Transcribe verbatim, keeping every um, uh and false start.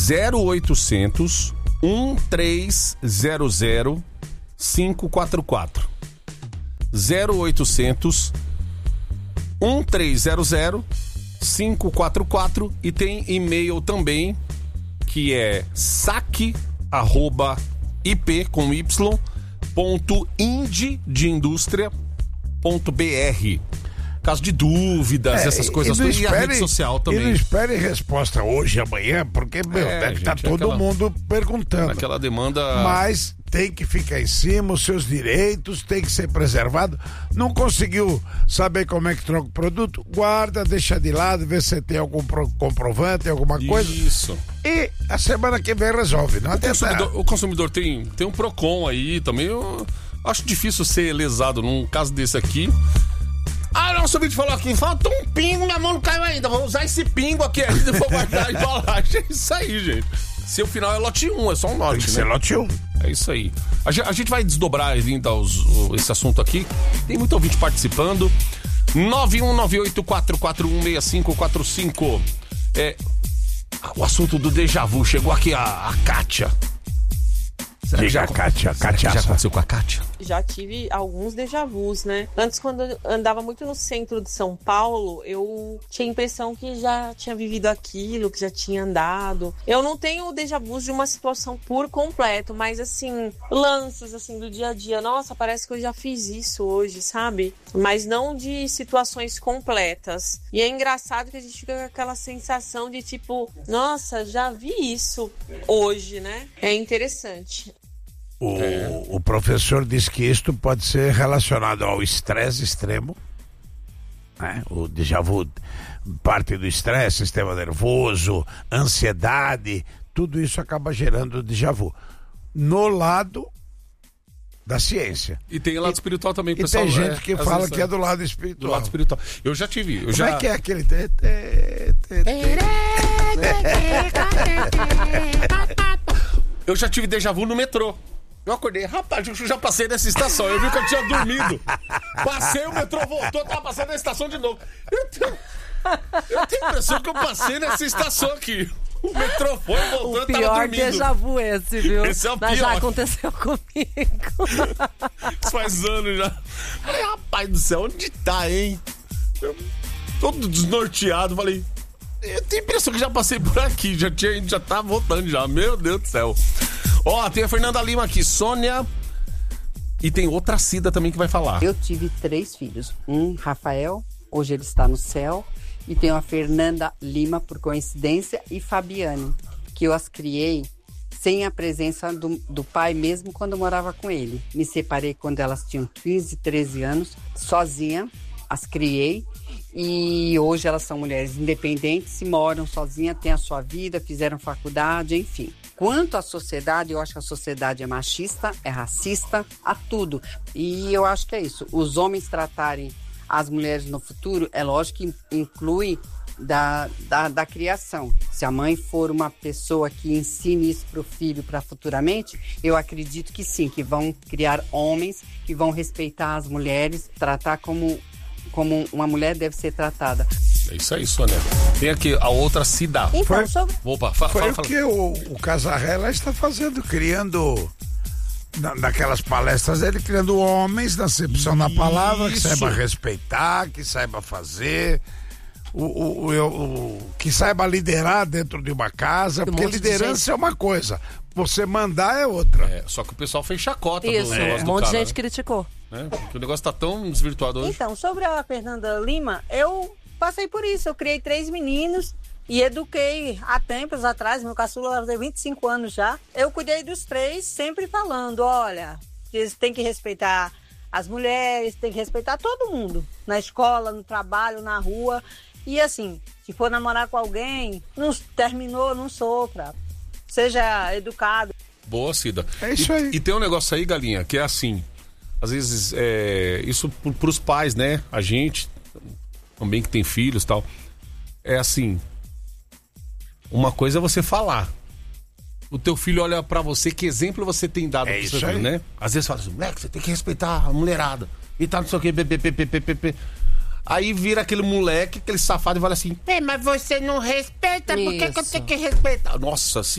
zero oitocentos, um três zero zero, cinco quatro quatro. zero oitocentos, um três zero zero, cinco quatro quatro. E tem e-mail também, que é saque, arroba, ip, com y, ponto ind de indústria, ponto br. Caso de dúvidas, é, essas coisas todas. E, e a rede social também. E não espere resposta hoje, amanhã, porque, meu, é, deve estar tá todo aquela, mundo perguntando. Aquela demanda... Mas tem que ficar em cima, os seus direitos tem que ser preservado. Não conseguiu saber como é que troca o produto? Guarda, deixa de lado, vê se tem algum comprovante, alguma coisa. Isso. E a semana que vem resolve. Não o, consumidor, o consumidor tem, tem um PROCON aí também. Eu acho difícil ser lesado num caso desse aqui. Ah, nosso vídeo falou aqui, falta um pingo, minha mão não caiu ainda. Vou usar esse pingo aqui ainda e vou guardar a embalagem. É isso aí, gente. Seu final é lote um, é só um lote, Tem que né? ser lote um. É isso aí. A gente, a gente vai desdobrar ainda os, o, esse assunto aqui. Tem muito ouvinte participando. nove um nove oito quatro quatro um seis cinco quatro cinco. É, o assunto do déjà vu. Chegou aqui a, a Kátia. Será Diga já, a Kátia, a Kátia. Já aconteceu com a Kátia? Já tive alguns déjà vus, né? Antes, quando eu andava muito no centro de São Paulo, eu tinha a impressão que já tinha vivido aquilo, que já tinha andado. Eu não tenho déjà vus de uma situação por completo, mas assim, lances assim do dia a dia. Nossa, parece que eu já fiz isso hoje, sabe? Mas não de situações completas. E é engraçado que a gente fica com aquela sensação de tipo, nossa, já vi isso hoje, né? É interessante. O, é. o professor diz que isto pode ser relacionado ao estresse extremo, né? O déjà vu parte do estresse, sistema nervoso, ansiedade, tudo isso acaba gerando déjà vu. No lado da ciência. E tem o lado e, espiritual também, e pessoal. tem gente é, que fala que é do lado espiritual. Do lado espiritual. Eu já tive. Eu Como já... é que é aquele... Te, te, te, te. Eu já tive déjà vu no metrô. Eu acordei, rapaz, eu já passei nessa estação. Eu vi que eu tinha dormido. Passei, o metrô voltou, tava passando na estação de novo. Eu tenho, eu tenho a impressão que eu passei nessa estação aqui. O metrô foi, voltou, eu tava dormindo. O pior déjà vu esse, viu? Esse é o Mas pior. já aconteceu comigo. Isso faz anos já. Falei, rapaz do céu, onde tá, hein? Eu, todo desnorteado, falei... Eu tenho a impressão que já passei por aqui, já, tinha, já tá voltando já, meu Deus do céu. Ó, oh, tem a Fernanda Lima aqui, Sônia, e tem outra Cida também que vai falar. Eu tive três filhos, um Rafael, hoje ele está no céu, e tenho a Fernanda Lima, por coincidência, e Fabiane, que eu as criei sem a presença do, do pai, mesmo quando eu morava com ele. Me separei quando elas tinham quinze, treze anos, sozinha, as criei. E hoje elas são mulheres independentes, moram sozinhas, têm a sua vida, fizeram faculdade, enfim. Quanto à sociedade, eu acho que a sociedade é machista, é racista, a tudo. E eu acho que é isso. Os homens tratarem as mulheres no futuro, é lógico que inclui da, da, da criação. Se a mãe for uma pessoa que ensine isso para o filho para futuramente, eu acredito que sim, que vão criar homens que vão respeitar as mulheres, tratar como... como uma mulher deve ser tratada. É isso aí, Sônia. Tem aqui a outra Cida. Então, foi, sobre... Opa, fala, foi fala, o fala. que o, o Casarrela está fazendo, criando na, naquelas palestras dele, criando homens na acepção da palavra, que saiba respeitar, que saiba fazer, o, o, o, o, que saiba liderar dentro de uma casa, porque um liderança é uma coisa, você mandar é outra. É, só que o pessoal fez chacota Isso, do negócio um do monte de cara, gente criticou. né? Porque o negócio tá tão desvirtuado hoje. Então, sobre a Fernanda Lima, eu passei por isso. Eu criei três meninos e eduquei há tempos atrás. Meu caçula tem vinte e cinco anos já. Eu cuidei dos três, sempre falando, olha, eles têm que respeitar as mulheres, tem que respeitar todo mundo. Na escola, no trabalho, na rua. E assim, se for namorar com alguém, não terminou, não sofra. Seja educado. Boa, Cida. É isso e, aí. E tem um negócio aí, Galinha, que é assim... Às vezes, é, isso para os pais, né? A gente, também que tem filhos e tal, é assim, uma coisa é você falar. O teu filho olha pra você, que exemplo você tem dado é pro isso seu filho, aí. né? Às vezes fala assim, moleque, você tem que respeitar a mulherada. E tá, não sei o que, ppp. Aí vira aquele moleque, aquele safado e fala assim, é, mas você não respeita, por que, que eu tenho que respeitar? Nossa,